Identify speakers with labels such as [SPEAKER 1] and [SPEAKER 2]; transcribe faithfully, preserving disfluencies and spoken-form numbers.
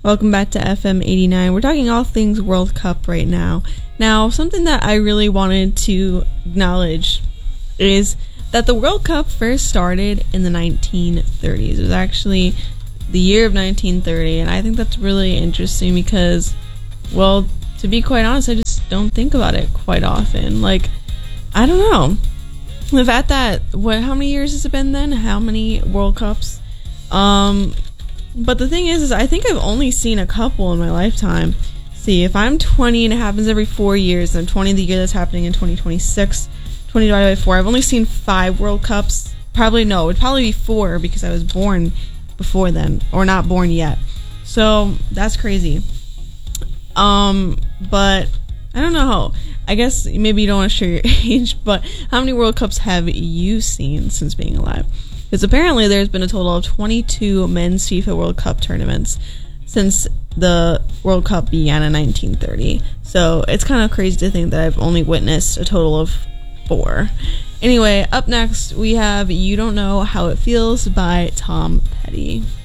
[SPEAKER 1] Welcome back to F M eighty-nine. We're talking all things World Cup right now. Now, something that I really wanted to acknowledge is that the World Cup first started in the nineteen thirties. It was actually the year of nineteen thirty, and I think that's really interesting because, well, to be quite honest, I just don't think about it quite often. Like, I don't know. The fact that, what, how many years has it been then? How many World Cups? Um, but the thing is, is I think I've only seen a couple in my lifetime. See, if I'm twenty and it happens every four years, and I'm twenty the year that's happening in twenty twenty-six, twenty divided by four, I've only seen five World Cups. Probably, no, it would probably be four because I was born before then, or not born yet. So, that's crazy. Um, but I don't know. I guess maybe you don't want to share your age, but how many World Cups have you seen since being alive? Because apparently there's been a total of twenty-two men's FIFA World Cup tournaments since the World Cup began in nineteen thirty. So it's kind of crazy to think that I've only witnessed a total of four. Anyway, up next we have You Don't Know How It Feels by Tom Petty.